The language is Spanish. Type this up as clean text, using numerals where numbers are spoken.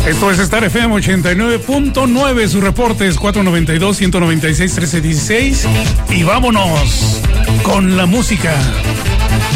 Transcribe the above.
Esto es Star FM 89.9. Sus reportes 492-196-1316. Y vámonos con la música.